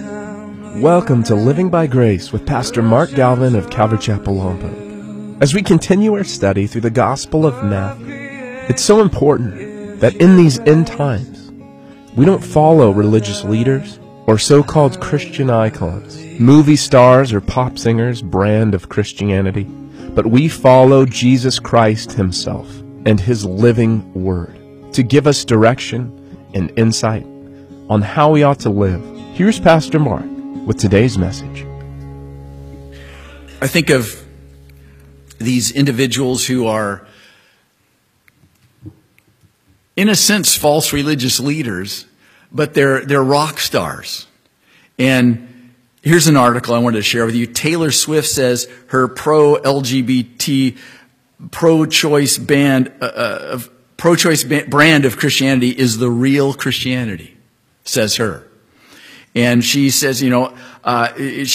Welcome to Living by Grace with Pastor Mark Galvin of Calvary Chapel, Lompoc. As we continue our study through the Gospel of Matthew, it's so important that in these end times, we don't follow religious leaders or so-called Christian icons, movie stars or pop singers' brand of Christianity, but we follow Jesus Christ Himself and His living Word to give us direction and insight on how we ought to live. Here's Pastor Mark with today's message. I think of these individuals who are, in a sense, false religious leaders, but they're rock stars. And here's an article I wanted to share with you. Taylor Swift says her pro-LGBT, pro-choice brand of Christianity is the real Christianity, says her. And she says, she